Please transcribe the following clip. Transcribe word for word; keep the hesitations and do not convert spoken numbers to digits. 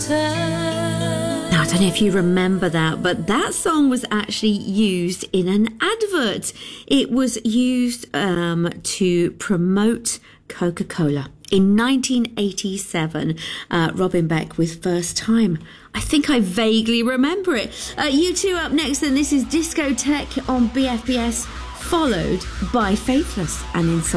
Now, I don't know if you remember that, but that song was actually used in an advert. It was used um, to promote Coca-Cola. In nineteen eighty-seven, uh, Robin Beck with First Time. I think I vaguely remember it. Uh, you two up next, and this is Discotheque on B F B S, followed by Faithless and Inside.